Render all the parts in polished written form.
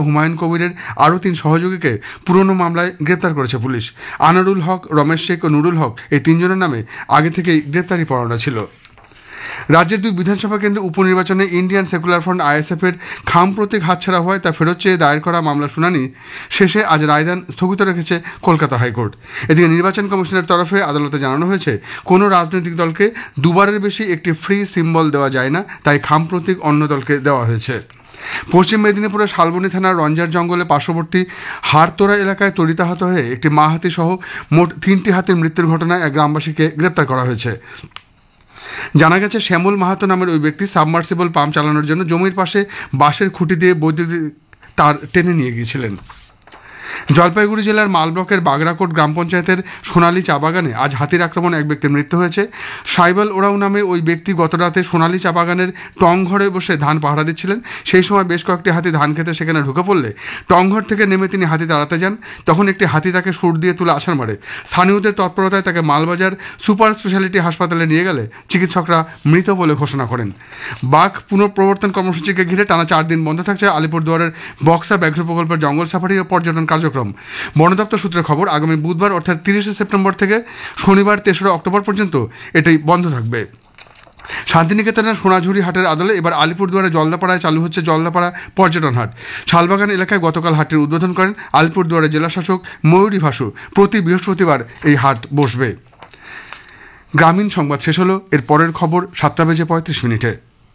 হুমায়ুন কবিরের আরও 3 সহযোগীকে পুরনো মামলায় গ্রেপ্তার করেছে পুলিশ। আনারুল হক, রমেশ শেখ ও নুরুল হক এই 3 জনের নামে আগে থেকেই গ্রেপ্তারি পরোয়ানা ছিল। রাজ্যের 2 বিধানসভা কেন্দ্রে উপনির্বাচনে ইন্ডিয়ান সেকুলার ফ্রন্ট আইএসএফের খাম প্রতীক হাতছাড়া হওয়ায় তা ফেরত চেয়ে দায়ের করা মামলা শুনানি শেষে আজ রায়দান স্থগিত রেখেছে কলকাতা হাইকোর্ট। এদিকে নির্বাচন কমিশনের তরফে আদালতে জানানো হয়েছে, কোনো রাজনৈতিক দলকে 2বারের বেশি একটি ফ্রি সিম্বল দেওয়া যায় না, তাই খাম প্রতীক অন্য দলকে দেওয়া হয়েছে। পশ্চিম মেদিনীপুরের শালবনী থানার রঞ্জার জঙ্গলে পার্শ্ববর্তী হাড়তোড়া এলাকায় তড়িতাহত হয়ে একটি মা হাতি সহ মোট 3টি হাতির মৃত্যুর ঘটনায় এক গ্রামবাসীকে গ্রেপ্তার করা হয়েছে। জানা গেছে, শ্যামল মাহাতো নামের ওই ব্যক্তি সাবমার্সিবল পাম্প চালানোর জন্য জমির পাশে বাঁশের খুঁটি দিয়ে বৈদ্যুতিক তার টেনে নিয়ে গিয়েছিলেন। জলপাইগুড়ি জেলার মাল ব্লকের বাগড়াকোট গ্রাম পঞ্চায়েতের সোনালী চা বাগানে আজ হাতির আক্রমণে এক ব্যক্তির মৃত্যু হয়েছে। সাইবাল ওরাও নামে ওই ব্যক্তি গত রাতে সোনালী চা বাগানের টং ঘরে বসে ধান পাহারা দিচ্ছিলেন। সেই সময় বেশ কয়েকটি হাতি ধান খেতে সেখানে ঢুকে পড়লে টংঘর থেকে নেমে তিনি হাতি তাড়াতে যান। তখন একটি হাতি তাকে সুর দিয়ে তুলে আছাড় মারে। স্থানীয়দের তৎপরতায় তাকে মালবাজার সুপার স্পেশালিটি হাসপাতালে নিয়ে গেলে চিকিৎসকরা মৃত বলে ঘোষণা করেন। বাঘ পুনঃপ্রবর্তন কর্মসূচিকে ঘিরে টানা 4 দিন বন্ধ থাকছে আলিপুরদুয়ারের বক্সা ব্যাঘ্র প্রকল্পের জঙ্গল সাফারি ও পর্যটন কার্যক্রম। বন দপ্তর সূত্রে খবর, আগামী বুধবার অর্থাৎ 30শে সেপ্টেম্বর থেকে শনিবার 3রা অক্টোবর পর্যন্ত এটি বন্ধ থাকবে। শান্তিনিকেতনের সোনাঝুরি হাটের আদলে এবার আলিপুরদুয়ারে জলদাপাড়ায় চালু হচ্ছে জলদাপাড়া পর্যটন হাট। শালবাগান এলাকায় গতকাল হাটটির উদ্বোধন করেন আলিপুরদুয়ারের জেলাশাসক ময়ূরী ভাসু। প্রতি বৃহস্পতিবার এই হাট বসবে। গ্রামীণ সংবাদ শেষ হলো। এর পরের খবর 7:35।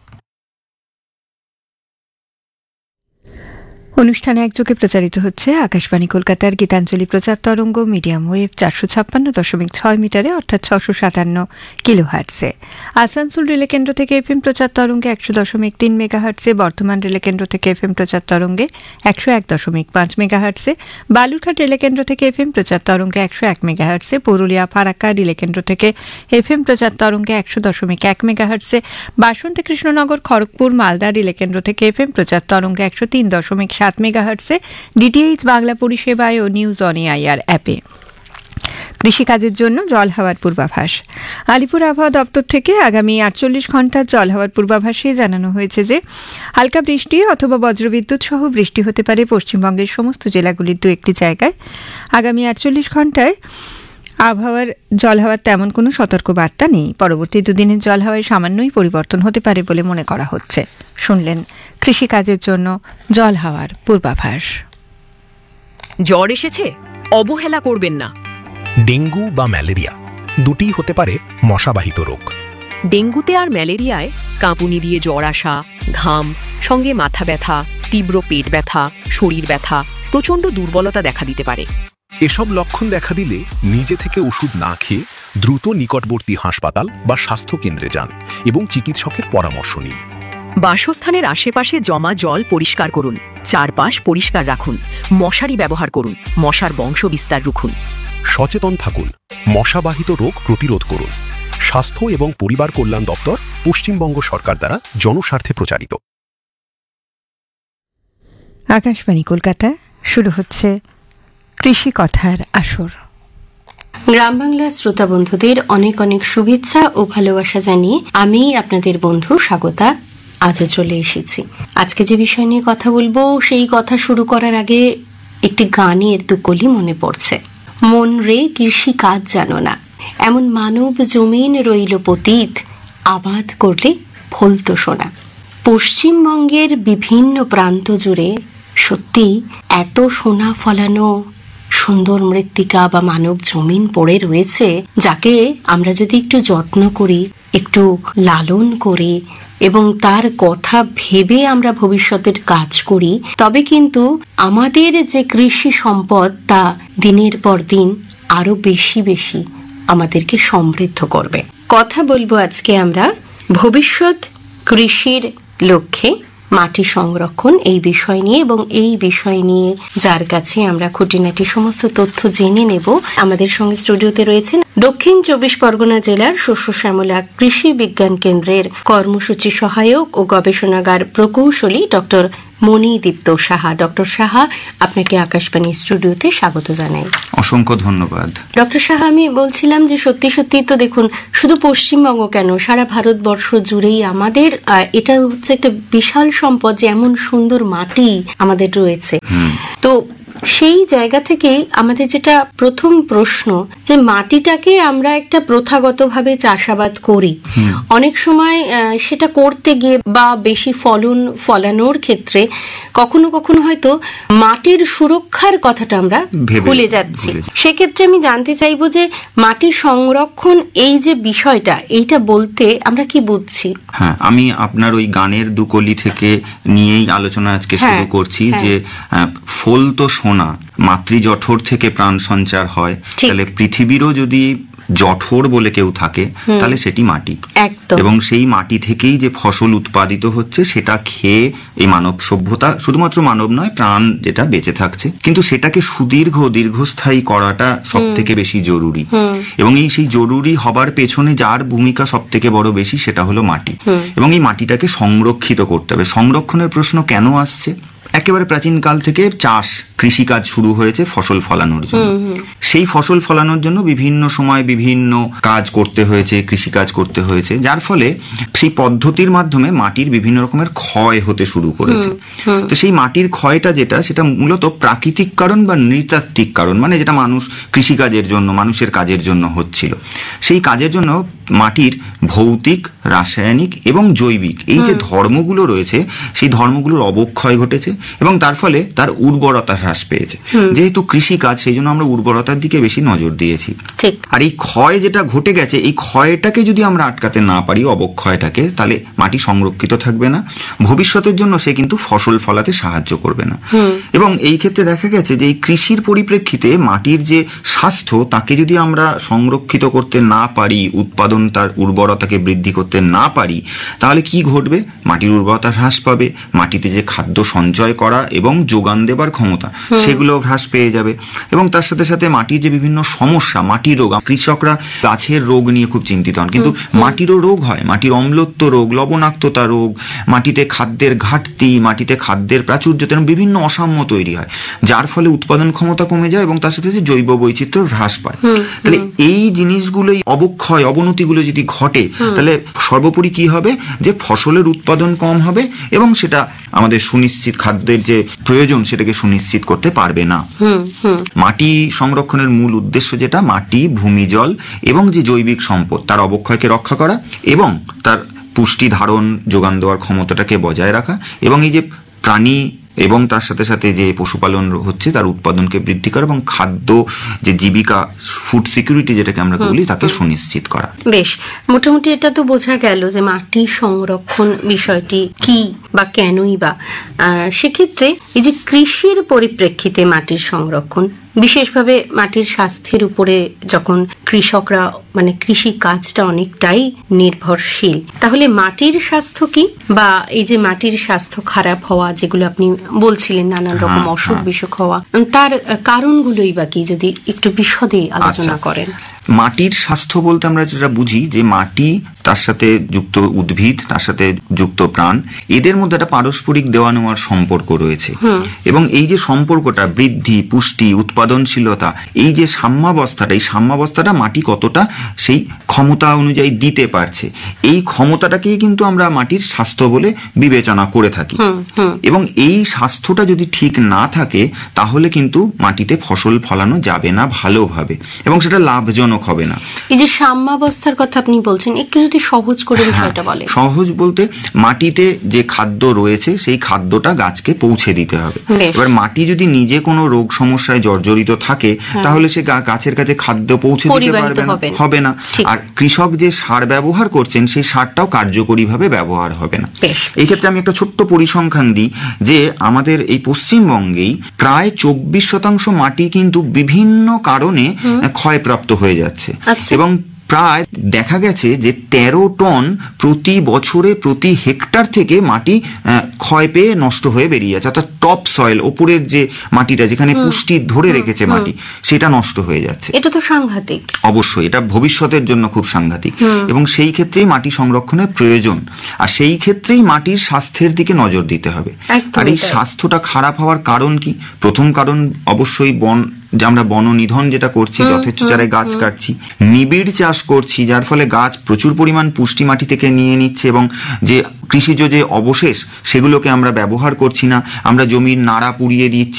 অনুষ্ঠানে একযোগে প্রচারিত হচ্ছে আকাশবাণী কলকাতার গীতাঞ্জলি প্রচার তরঙ্গ মিডিয়াম ওয়েভ 456.6 মিটারে অর্থাৎ 657 কিলোহার্টসে। আসানসোল রিলে কেন্দ্র থেকে এফএম প্রচার তরঙ্গে 100.3 মেগাহার্টসে, বর্ধমান রিলে কেন্দ্র থেকে এফএম প্রচার তরঙ্গে 101.5 মেগাহার্টসে, বালুরঘাট রিলে কেন্দ্র থেকে এফএম প্রচার তরঙ্গে 101 মেগাহার্টসে, পুরুলিয়া ফারাক্কা রিলে কেন্দ্র থেকে এফএম প্রচার তরঙ্গে 100.1 মেগাহার্টসে, বাসন্তী কৃষ্ণনগর খড়গপুর মালদা রিলে কেন্দ্র থেকে এফএম প্রচার তরঙ্গে 103.7 মেগাহার্টসে, ডিটিএইচ বাংলা পরিষেবায় ও নিউজ অন এআইআর অ্যাপে। কৃষিকাজের জন্য জল হাওয়ার পূর্বাভাস। আলিপুর আবহাওয়া দপ্তর থেকে আগামী 48 ঘন্টার জল হাওয়ার পূর্বাভাসে জানানো হয়েছে যে হালকা বৃষ্টি অথবা বজ্রবিদ্যুৎ সহ বৃষ্টি হতে পারে পশ্চিমবঙ্গের সমস্ত জেলাগুলির 2-1টি জায়গায়। আগামী 48 ঘন্টায় জল হাওয়ার তেমন কোনো সতর্ক বার্তা নেই। পরবর্তী 2 দিনের জল হাওয়ায় সামান্যই পরিবর্তন হতে পারে বলে মনে করা হচ্ছে। শুনলেন কৃষিকাজের জন্য জল হাওয়ার পূর্বাভাস। জ্বর এসেছে, অবহেলা করবেন না। ডেঙ্গু বা ম্যালেরিয়া দুটিই হতে পারে মশাবাহিত রোগ। ডেঙ্গুতে আর ম্যালেরিয়ায় কাঁপুনি দিয়ে জ্বর আসা, ঘাম, সঙ্গে মাথা ব্যথা, তীব্র পেট ব্যথা, শরীর ব্যথা, প্রচণ্ড দুর্বলতা দেখা দিতে পারে। এসব লক্ষণ দেখা দিলে নিজে থেকে ওষুধ না খেয়ে দ্রুত নিকটবর্তী হাসপাতাল বা স্বাস্থ্য কেন্দ্রে যান এবং চিকিৎসকের পরামর্শ নিন। বাসস্থানের আশেপাশে জমা জল পরিষ্কার করুন, চারপাশ পরিষ্কার রাখুন, মশারি ব্যবহার করুন, মশার বংশ বিস্তার রুখুন। সচেতন থাকুন, মশাবাহিত রোগ প্রতিরোধ করুন। স্বাস্থ্য এবং পরিবার কল্যাণ দপ্তর, পশ্চিমবঙ্গ সরকার দ্বারা জনস্বার্থে প্রচারিত। আকাশবাণী কলকাতা, শুরু হচ্ছে কৃষি কথার আসর। গ্রাম বাংলার শ্রোতা বন্ধুদের অনেক অনেক শুভেচ্ছা ও ভালোবাসা জানিয়ে আমি আপনাদের বন্ধু স্বাগতা আজও চলে এসেছি। আজকে যে বিষয় নিয়ে কথা বলবো সেই কথা শুরু করার আগে একটি গানের দুকলি মনে পড়ছে। মন রে কৃষি কাজ জানো না, এমন মানব জমিন রইল পতিত, আবাদ করলে ফলতো সোনা। পশ্চিমবঙ্গের বিভিন্ন প্রান্ত জুড়ে সত্যি এত সোনা ফলানো সুন্দর মৃত্তিকা বা মানব জমিন পড়ে রয়েছে, যাকে আমরা যদি একটু যত্ন করি, একটু লালন করি এবং তার কথা ভেবে আমরা ভবিষ্যতের কাজ করি, তবে কিন্তু আমাদের যে কৃষি সম্পদ তা দিনের পর দিন আরো বেশি বেশি আমাদেরকে সমৃদ্ধ করবে। কথা বলবো আজকে আমরা ভবিষ্যৎ কৃষির লক্ষ্যে মাটি সংরক্ষণ এই বিষয় নিয়ে, এবং এই বিষয় নিয়ে যার কাছে আমরা খুঁটিনাটি সমস্ত তথ্য জেনে নেব। আমাদের সঙ্গে স্টুডিওতে রয়েছেন দক্ষিণ 24 পরগনা জেলার শস্য শ্যামলা কৃষি বিজ্ঞান কেন্দ্রের কর্মসূচি সহায়ক ও গবেষণাগার প্রকৌশলী ডক্টর মণিদীপ্ত সাহা। ডক্টর সাহা, আপনাকে আকাশবাণী স্টুডিওতে স্বাগত জানাই। অসংখ্য ধন্যবাদ। ডক্টর সাহা, আমি বলছিলাম যে সত্যি সত্যি তো দেখুন, শুধু পশ্চিমবঙ্গ কেন, সারা ভারতবর্ষ জুড়েই আমাদের এটা হচ্ছে একটা বিশাল সম্পদ যে এমন সুন্দর মাটি আমাদের রয়েছে। তো সেই জায়গা থেকেই আমাদের যেটা প্রথম প্রশ্ন, যে মাটিটাকে আমরা একটা প্রথাগতভাবে চাষাবাদ করি, অনেক সময় সেটা করতে গিয়ে বা বেশি ফলানোর ক্ষেত্রে কখনো কখনো হয়তো মাটির সুরক্ষার কথাটা আমরা ভুলে যাচ্ছি। সেক্ষেত্রে আমি জানতে চাইবো যে মাটি সংরক্ষণ এই যে বিষয়টা, এইটা বলতে আমরা কি বুঝছি? হ্যাঁ, আমি আপনার ওই গানের দুকলি থেকে নিয়েই আলোচনা আজকে শুরু করছি যে ফল তো সোনা, মাতৃ জঠর থেকে প্রাণ সঞ্চার হয়। তাহলে পৃথিবীরও যদি জঠর বলে কেউ থাকে তাহলে সেটি মাটি, এবং সেই মাটি থেকেই যে ফসল উৎপাদিত হচ্ছে সেটা খেয়ে এই মানব সভ্যতা, শুধুমাত্র মানব নয়, প্রাণ যেটা বেঁচে থাকছে। কিন্তু সেটাকে দীর্ঘস্থায়ী করাটা সব থেকে বেশি জরুরি, এবং সেই জরুরি হবার পেছনে যার ভূমিকা সব থেকে বড় বেশি সেটা হলো মাটি। এবং এই মাটিটাকে সংরক্ষিত করতে হবে। সংরক্ষণের প্রশ্ন কেন আসছে? একেবারে প্রাচীনকাল থেকে কৃষিকাজ শুরু হয়েছে ফসল ফলানোর জন্য। সেই ফসল ফলানোর জন্য বিভিন্ন সময় বিভিন্ন কাজ করতে হয়েছে, কৃষিকাজ করতে হয়েছে, যার ফলে সেই পদ্ধতির মাধ্যমে মাটির বিভিন্ন রকমের ক্ষয় হতে শুরু করেছে। তো সেই মাটির ক্ষয়টা সেটা মূলত প্রাকৃতিক কারণ বা নৃতাত্ত্বিক কারণ, মানে যেটা মানুষ কৃষিকাজের জন্য, মানুষের কাজের জন্য হচ্ছিল, সেই কাজের জন্য মাটির ভৌতিক, রাসায়নিক এবং জৈবিক এই যে ধর্মগুলো রয়েছে, সেই ধর্মগুলোর অবক্ষয় ঘটেছে, এবং তার ফলে তার উর্বরতা হ্রাস পেয়েছে। যেহেতু কৃষিকাজ, সেই জন্য আমরা উর্বরতার দিকে বেশি নজর দিয়েছি। আর এই ক্ষয় যেটা ঘটে গেছে, এই ক্ষয়টাকে যদি আমরা আটকাতে না পারি, অবক্ষয়টাকে, তাহলে মাটি সংরক্ষিত থাকবে না, ভবিষ্যতের জন্য সে কিন্তু ফসল ফলাতে সাহায্য করবে না। এবং এই ক্ষেত্রে দেখা গেছে যে এই কৃষির পরিপ্রেক্ষিতে মাটির যে স্বাস্থ্য, তাকে যদি আমরা সংরক্ষিত করতে না পারি, উৎপাদন তার উর্বরতাকে বৃদ্ধি করতে না পারি, তাহলে কি ঘটবে? মাটির উর্বরতা হ্রাস পাবে, মাটিতে যে খাদ্য সঞ্চয় করা এবং যোগান দেবার ক্ষমতা সেগুলো হ্রাস পেয়ে যাবে, এবং তার সাথে সাথে মাটির যে বিভিন্ন সমস্যা, মাটির রোগ, কৃষকরা গাছের রোগ নিয়ে খুব চিন্তিত হন, কিন্তু মাটিরও রোগ হয়, মাটির অম্লত্ব রোগ, লবণাক্ততা রোগ, মাটিতে খাদ্যের ঘাটতি, মাটিতে খাদ্যের প্রাচুর্যতা, বিভিন্ন অসাম্য তৈরি হয়, যার ফলে উৎপাদন ক্ষমতা কমে যায় এবং তার সাথে সাথে জৈব বৈচিত্র্য হ্রাস পায়। তাহলে এই জিনিসগুলোই, অবক্ষয়, অবনতিগুলো যদি ঘটে, তাহলে সর্বোপরি কি হবে? যে ফসলের উৎপাদন কম হবে এবং সেটা আমাদের সুনিশ্চিত খাদ্যের যে প্রয়োজন সেটাকে সুনিশ্চিত করতে পারবে না। মাটি সংরক্ষণের মূল উদ্দেশ্য যেটা, মাটি, ভূমিজল এবং যে জৈবিক সম্পদ তার অবক্ষয়কে রক্ষা করা এবং তার পুষ্টি ধারণ, যোগান দেওয়ার ক্ষমতাটাকে বজায় রাখা, এবং এই যে প্রাণী এবং তার সাথে সাথে যে পশুপালন হচ্ছে তার উৎপাদনকে বৃদ্ধি করা এবং খাদ্য যে জীবিকা, ফুড সিকিউরিটি যেটাকে আমরা বলি, তাকে সুনিশ্চিত করা। বেশ, মোটামুটি এটা তো বোঝা গেল যে মাটি সংরক্ষণ বিষয়টি কি বা কেনই বা। সেক্ষেত্রে এই যে কৃষির পরিপ্রেক্ষিতে মাটির সংরক্ষণ, বিশেষভাবে মাটির স্বাস্থ্যের উপরে যখন কৃষকরা, মানে কৃষি কাজটা অনেকটাই নির্ভরশীল, তাহলে মাটির স্বাস্থ্য কি, বা এই যে মাটির স্বাস্থ্য খারাপ হওয়া, যেগুলো আপনি বলছিলেন নানান রকম অসুখ বিসুখ হওয়া, তার কারণগুলোই বা কি, যদি একটু বিশদে আলোচনা করেন। মাটির স্বাস্থ্য বলতে আমরা যেটা বুঝি যে মাটি, তার সাথে যুক্ত উদ্ভিদ, তার সাথে যুক্ত প্রাণ, এদের মধ্যে একটা পারস্পরিক দেওয়া নেওয়ার সম্পর্ক রয়েছে, এবং এই যে সম্পর্কটা, বৃদ্ধি, পুষ্টি, উৎপাদনশীলতা, এই যে সাম্যাবস্থাটা, এই সাম্যাবস্থাটা মাটি কতটা সেই ক্ষমতা অনুযায়ী দিতে পারছে, এই ক্ষমতাটাকেই কিন্তু আমরা মাটির স্বাস্থ্য বলে বিবেচনা করে থাকি। এবং এই স্বাস্থ্যটা যদি ঠিক না থাকে, তাহলে কিন্তু মাটিতে ফসল ফলানো যাবে না ভালোভাবে, এবং সেটা লাভজনক হবে না। এই যে সাম্যাবস্থার কথা আপনি বলছেন, একটু যদি সহজ করে বিষয়টা বলেন। সহজ বলতে, মাটিতে যে খাদ্য রয়েছে সেই খাদ্যটা গাছকে পৌঁছে দিতে হবে। এবার মাটি যদি নিজে কোনো রোগ সমস্যায় জর্জরিত থাকে, তাহলে সে গাছের কাছে খাদ্য পৌঁছে দিতে হবে না। আর কৃষক যে সার ব্যবহার করছেন, সেই সারটাও কার্যকরীভাবে ব্যবহার হবে না। এই ক্ষেত্রে আমি একটা ছোট্ট পরিসংখ্যান দিই যে আমাদের এই পশ্চিমবঙ্গেই প্রায় 24% মাটি কিন্তু বিভিন্ন কারণে ক্ষয়প্রাপ্ত হয়ে যাচ্ছে, এবং প্রায় দেখা গেছে যে 13 টন প্রতি বছরে প্রতি হেক্টর থেকে মাটি ক্ষয় পেয়ে নষ্ট হয়ে বেরিয়ে যাচ্ছে, অর্থাৎ টপ সয়েল, ওপরের যে মাটিটা যেখানে পুষ্টি ধরে রেখেছে মাটি, সেটা নষ্ট হয়ে যাচ্ছে। এটা তো সাংঘাতিক। অবশ্যই এটা ভবিষ্যতের জন্য খুব সাংঘাতিক, এবং সেই ক্ষেত্রেই মাটি সংরক্ষণের প্রয়োজন, আর সেই ক্ষেত্রেই মাটির স্বাস্থ্যের দিকে নজর দিতে হবে। আর এই স্বাস্থ্যটা খারাপ হওয়ার কারণ কি? প্রথম কারণ অবশ্যই যে আমরা বননিধন যেটা করছি, যথেচ্ছ চারায় গাছ কাটছি, নিবিড় চাষ করছি, যার ফলে গাছ প্রচুর পরিমাণ পুষ্টি মাটি থেকে নিয়ে নিচ্ছে, এবং যে কৃষিজ যে অবশেষ সেগুলোকে আমরা ব্যবহার করছি না, আমরা জমির নাড়া পুড়িয়ে দিচ্ছি,